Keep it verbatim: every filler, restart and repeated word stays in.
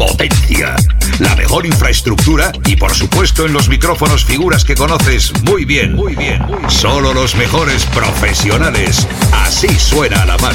potencia, la mejor infraestructura y, por supuesto, en los micrófonos figuras que conoces muy bien. Muy bien. Solo los mejores profesionales. Así suena la más